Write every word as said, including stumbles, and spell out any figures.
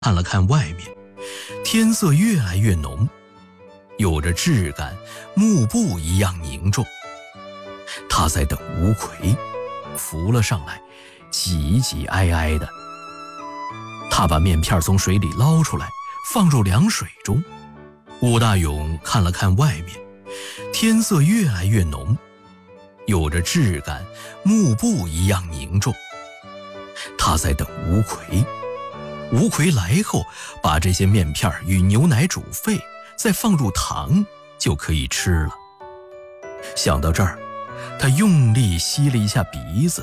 看了看外面，天色越来越浓，有着质感幕布一样凝重。他在等吴奎，浮了上来，挤挤挨挨的。他把面片从水里捞出来，放入凉水中。武大勇看了看外面，天色越来越浓，有着质感幕布一样凝重。他在等吴奎，吴奎来后，把这些面片与牛奶煮沸，再放入糖，就可以吃了。想到这儿，他用力吸了一下鼻子，